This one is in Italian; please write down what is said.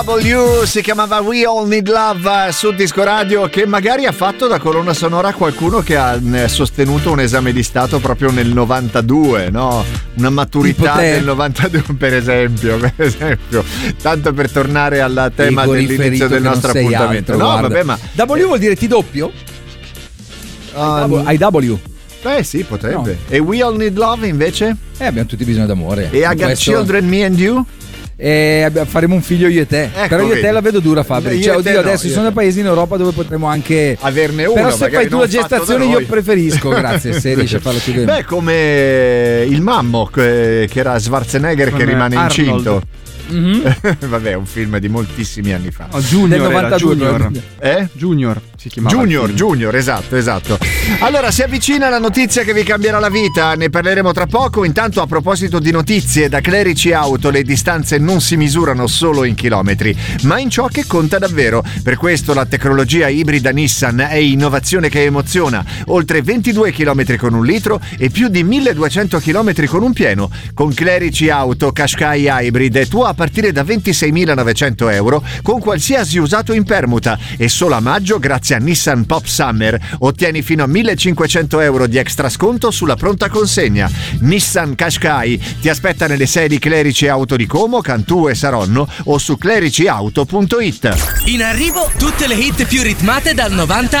W si chiamava We All Need Love su Disco Radio, che magari ha fatto da colonna sonora qualcuno che ha sostenuto un esame di Stato proprio nel 92, no? Una maturità del 92 per esempio, tanto per tornare al tema dell'inizio del nostro appuntamento. Altro, no, guarda. vabbè, ma W vuol dire T doppio? IW. Beh sì, potrebbe. No. E We All Need Love invece? Abbiamo tutti bisogno d'amore. E I Got Children, Me and You? Faremo un figlio io e te. Ecco, però io e vedi. te la vedo dura, Fabri. Io Cioè, e te oddio, no, adesso ci sono paesi in Europa dove potremo anche averne uno. Però se fai tu la gestazione io noi. preferisco, grazie, se riesci a farlo tu. Beh, come il mammo che era Schwarzenegger che rimane Arnold. incinto. Mm-hmm. Vabbè, è un film di moltissimi anni fa. Junior Del era 92. Junior. Junior si chiamava. Junior, esatto. Allora, si avvicina la notizia che vi cambierà la vita, ne parleremo tra poco. Intanto, a proposito di notizie, da Clerici Auto le distanze non si misurano solo in chilometri, ma in ciò che conta davvero. Per questo la tecnologia ibrida Nissan è innovazione che emoziona. Oltre 22 km con un litro e più di 1200 km con un pieno. Con Clerici Auto Qashqai Hybrid è tua a partire da 26.900 euro con qualsiasi usato in permuta, e solo a maggio, grazie a Nissan Pop Summer, ottieni fino a 1.500 euro di extra sconto sulla pronta consegna. Nissan Qashqai ti aspetta nelle sedi Clerici Auto di Como, Cantù e Saronno o su clericiauto.it. In arrivo tutte le hit più ritmate dal 90